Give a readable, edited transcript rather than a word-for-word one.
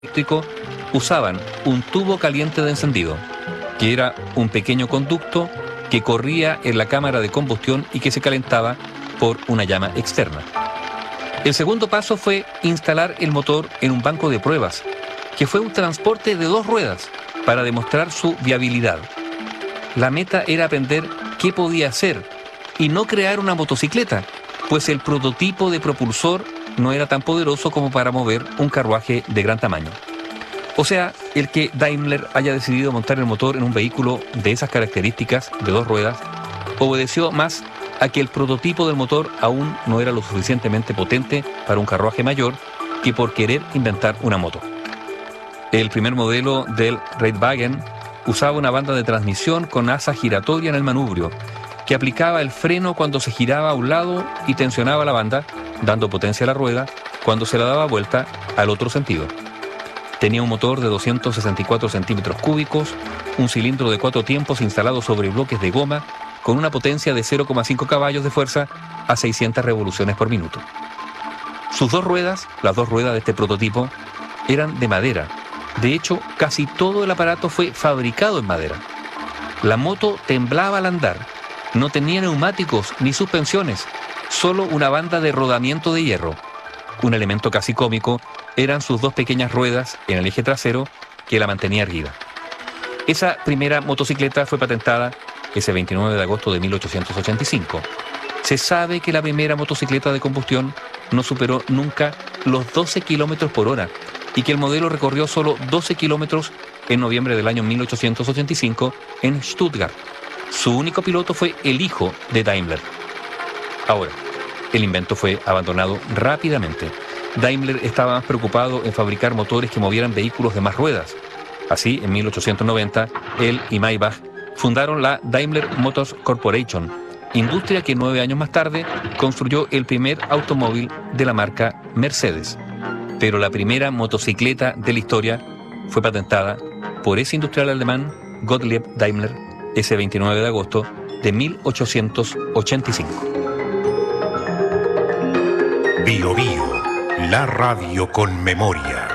eléctrico usaban un tubo caliente de encendido, que era un pequeño conducto que corría en la cámara de combustión y que se calentaba por una llama externa. El segundo paso fue instalar el motor en un banco de pruebas, que fue un transporte de 2 ruedas para demostrar su viabilidad. La meta era aprender qué podía hacer y no crear una motocicleta, pues el prototipo de propulsor no era tan poderoso como para mover un carruaje de gran tamaño. O sea, el que Daimler haya decidido montar el motor en un vehículo de esas características, de 2 ruedas, obedeció más a que el prototipo del motor aún no era lo suficientemente potente para un carruaje mayor que por querer inventar una moto. El primer modelo del Reitwagen usaba una banda de transmisión con asa giratoria en el manubrio, que aplicaba el freno cuando se giraba a un lado y tensionaba la banda, dando potencia a la rueda cuando se la daba vuelta al otro sentido. Tenía un motor de 264 centímetros cúbicos, un cilindro de 4 tiempos instalado sobre bloques de goma, con una potencia de 0,5 caballos de fuerza a 600 revoluciones por minuto. Sus 2 ruedas, las 2 ruedas de este prototipo, eran de madera. De hecho, casi todo el aparato fue fabricado en madera. La moto temblaba al andar. No tenía neumáticos ni suspensiones, solo una banda de rodamiento de hierro. Un elemento casi cómico eran sus 2 pequeñas ruedas en el eje trasero que la mantenía erguida. Esa primera motocicleta fue patentada ese 29 de agosto de 1885. Se sabe que la primera motocicleta de combustión no superó nunca los 12 kilómetros por hora y que el modelo recorrió solo 12 kilómetros en noviembre del año 1885 en Stuttgart. Su único piloto fue el hijo de Daimler. Ahora, el invento fue abandonado rápidamente. Daimler estaba más preocupado en fabricar motores que movieran vehículos de más ruedas. Así, en 1890, él y Maybach fundaron la Daimler Motors Corporation, industria que 9 años más tarde construyó el primer automóvil de la marca Mercedes. Pero la primera motocicleta de la historia fue patentada por ese industrial alemán, Gottlieb Daimler, ese 29 de agosto de 1885. Bio Bio, la radio con memoria.